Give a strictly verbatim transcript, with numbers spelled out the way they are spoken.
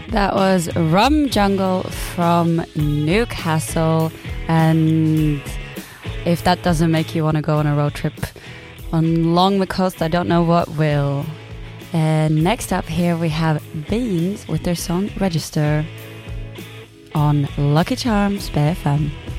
That was Rum Jungle from Newcastle. And if that doesn't make you want to go on a road trip along the coast, I don't know what will. And next up here we have Beans with their song Register on Lucky Charms by F M.